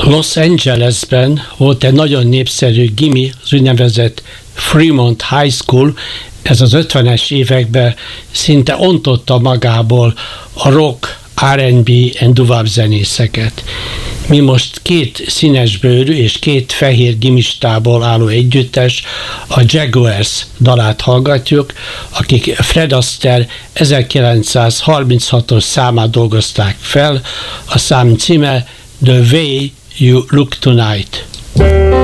Los Angelesben volt egy nagyon népszerű gimi, az úgynevezett Fremont High School. Ez az 50-es években szinte ontotta magából a rock, R&B és doo-wop zenészeket. Mi most két színesbőrű és két fehér gimistából álló együttes, a Jaguars dalát hallgatjuk, akik Fred Astaire 1936-os számát dolgozták fel, a szám címe The Way You Look Tonight.